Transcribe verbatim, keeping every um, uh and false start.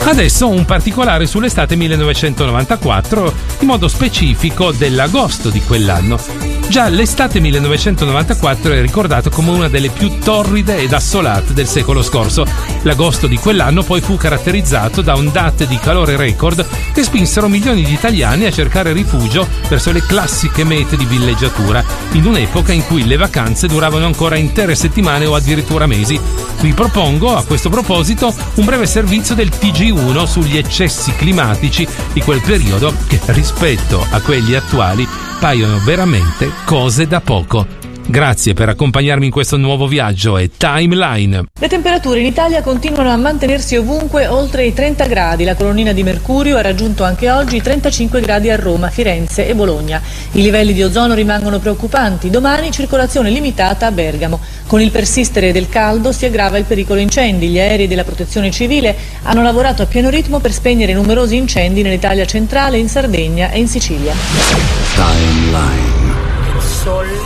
Adesso un particolare sull'estate millenovecentonovantaquattro, in modo specifico dell'agosto di quell'anno. Già l'estate millenovecentonovantaquattro è ricordato come una delle più torride ed assolate del secolo scorso. L'agosto di quell'anno poi fu caratterizzato da ondate di calore record che spinsero milioni di italiani a cercare rifugio verso le classiche mete di villeggiatura, in un'epoca in cui le vacanze duravano ancora intere settimane o addirittura mesi. Vi propongo a questo proposito un breve servizio del T G uno sugli eccessi climatici di quel periodo che, rispetto a quelli attuali, paiono veramente cose da poco. Grazie per accompagnarmi in questo nuovo viaggio e Timeline. Le temperature in Italia continuano a mantenersi ovunque oltre i trenta gradi. La colonnina di mercurio ha raggiunto anche oggi i trentacinque gradi a Roma, Firenze e Bologna. I livelli di ozono rimangono preoccupanti. Domani circolazione limitata a Bergamo. Con il persistere del caldo si aggrava il pericolo incendi. Gli aerei della Protezione Civile hanno lavorato a pieno ritmo per spegnere numerosi incendi nell'Italia centrale, in Sardegna e in Sicilia. Timeline.